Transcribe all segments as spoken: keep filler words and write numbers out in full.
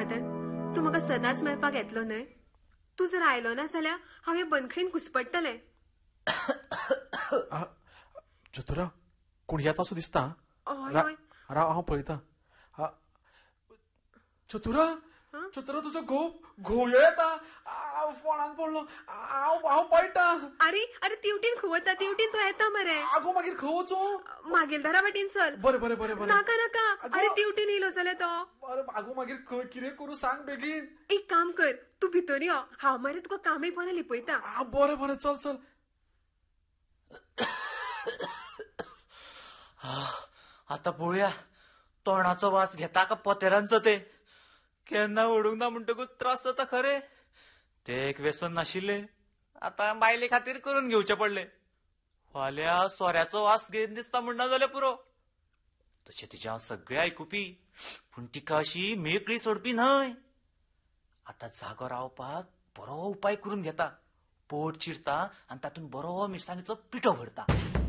मदन, तू म्हाका सदांच मेळपाक येतलो न्हय? तू जर आयलो ना जाल्यार हांव हे बंदखणीन घुसपट्टलें. चतुरा, कोण येता असो दिसता. हय हय, राव हांव पळयतां. चतुरा, चतुरा तुजो घोव घोव येता. हांव फोणान पडलो. हांव हांव पळटा. अरे अरे तिवटीन खवता, तिवटीन तो येता मरे. आगो मागीर खंय वचूं? मागील दारा वाटेन चल. बरें बरें बरें बरें. नाका नाका, अरे तिवटीन येयलो जाल्यार तो. बरें, आगो मागीर खंय कितें करूं सांग बेगीन. एक काम कर, तू भितर यो, हांव मरे तुका कामी पोंदा लिपयता. बरें बरें, चल चल. आता पळोवया तोंडाचो वास घेता का पोतेरांचो ते. केन्ना ओडूंक ना म्हणटकूच त्रास जाता खरे. ते एक व्यसन नाशिल्ले, आता बायले खातीर करून घेवचे पडले. फाल्यां सोऱ्याचो वास घेवन दिसता म्हणना जाल्यार पुरो. तशें तिचे हांव सगळें आयकुपी, पूण तिका अशी मेकळी सोडपी न्हय. आता जागो रावपाक बरो उपाय करून घेता. पोट चिरता आनी तातूंत बरो मिरसांगेचो पिठो भरता.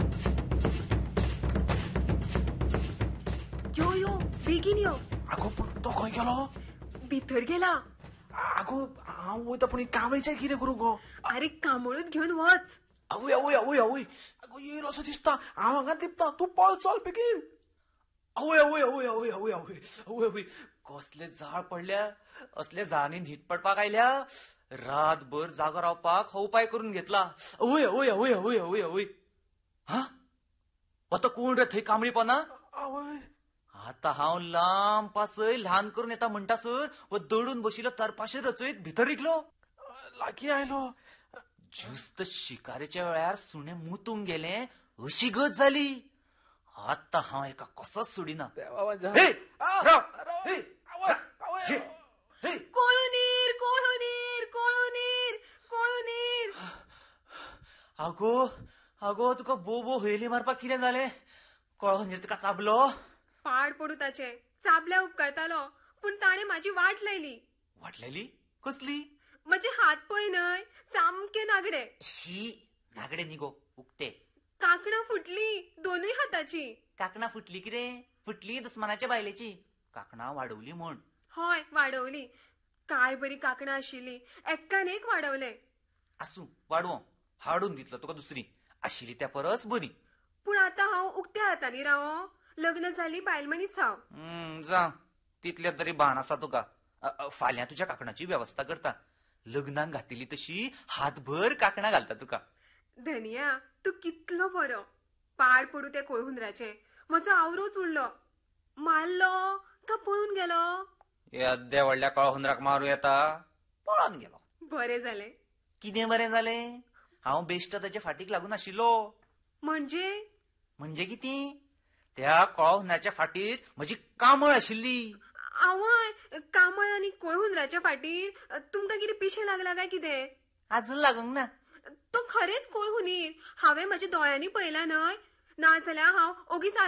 यो यो, बेगीन यो. आगो पूण तो खंय गेलो? भितर गेला. आगो हांव वयता, पूण कामळीचें कितें करूं गो? अरे कांबळूच घेवन वच. आवय आवय आवय आवय, आगो येयलो असो दिसता. हांव हांगा दिपता, तूं पळ, चल बेगीन. आवय आवय आवय आवय आवय आवय आवय आवय, कसले झाड पडल्या. असले झाडांनी न्हीद पडपाक आयल्या. रातभर जागो रावपाक हो उपाय करून घेतला. आवय आवय आवय आवय आवय आवय. हा, आता कोण रे थंय कांबळीपणा? आवय, आता हांव लांब पासय ल्हान करून येता म्हणटासर व दडून बशिल्लो तरपाशे रचयत भितर रिगलो. लागीं आयलो. ज्युस्त शिकारेच्या वेळार सुणे मुतूंक गेले अशी गत जाली. आता हांव एका कसोच सोडिना. कोळुनीर कोळुनीर कोळुनीर कोळुनीर. आगो आगो, तुका बो बो हयली मारपाक कितें जालें? कळोनीर तुका चाबलो? पाड पडू ताचे. चाबल्या उपकारतालो, पूण ताणे म्हाजी वाट लायली. वाटलेली? कसली? म्हजे हात पळय न्हय, सामके नागडे. शी, नागडे न्ही गो, उक्ते. कांकणां फुटली दोनूय हाताची. कांकणां फुटली कितें? फुटली दुस्मानाच्या बायलेची. कांकणां वाडवली म्हण. हय, वाडवली. काय बरी कांकणां आशिल्ली, एक्कान एक वाडवले. आसूं, वाडवो. हाडून दितलो तुका दुसरी. आशिल्ली त्या परस बरी. पूण आतां हांव उक्त्या हातांनी रावो. लग्न जाली बायल मनीस हांव. जा, तितले तरी भान आसा तुका. फाल्यां तुज्या कांकणाची वेवस्था करता. लग्नाक घातिल्ली तशी हातभर कांकणां घालता तुका. धनिया, तू कितलो बरो. पाड पडू ते कोळहुंदराचे. म्हजो आवरोच उरलो. मारलो का पळून गेलो? येद्या व्हडल्या कळहुंदराक मारू येता. पळून गेलो. बरें जालें. कितें बरें जालें? हांव बेश्ट ताच्या फाटीक लागून आशिल्लो. म्हणजे? म्हणजे कितें? त्या कळहुंदराच्या फाटीर म्हजी कांबळ आशिल्ली. आवय, कांबळ आनी कोळहुंदराच्या फाटीर तुमकां कितें पिशें लागला काय कितें? आजून लागूंक ना. तो खरेंच कोळहुंदीर. हांवें म्हज्या दोळ्यांनी पळयला न्हय. ना जाल्यार हांव ओगीच